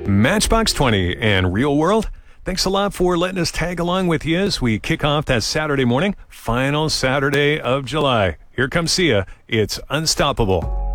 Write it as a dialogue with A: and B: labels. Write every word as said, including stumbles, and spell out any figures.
A: Matchbox twenty and Real World, thanks a lot for letting us tag along with you as we kick off that Saturday morning, final Saturday of July. Here comes Sia. It's Unstoppable.